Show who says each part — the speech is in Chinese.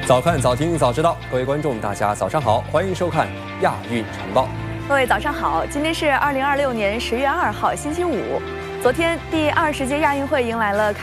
Speaker 1: 早看早听早知道，各位观众大家早上好，欢迎收看亚运晨报。
Speaker 2: 各位早上好，今天是2026年10月2号星期五。昨天第20届亚运会迎来了